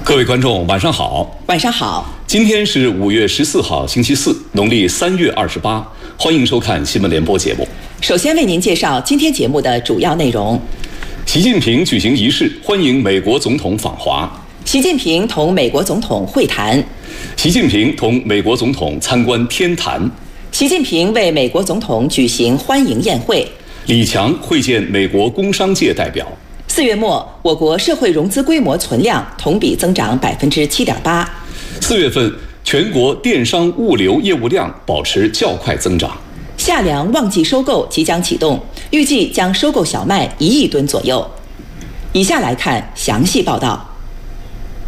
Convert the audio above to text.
各位观众，晚上好。 晚上好。 今天是5月14号，星期四，农历3月28。欢迎收看新闻联播节目。 首先为您介绍今天节目的主要内容： 习近平举行仪式，欢迎美国总统访华； 习近平同美国总统会谈； 习近平同美国总统参观天坛； 习近平为美国总统举行欢迎宴会； 李强会见美国工商界代表。 4月末，我国社会融资规模存量同比增长7.8%。 4月份，全国电商物流业务量保持较快增长。 夏粮旺季收购即将启动，预计将收购小麦1亿吨左右。以下来看详细报道。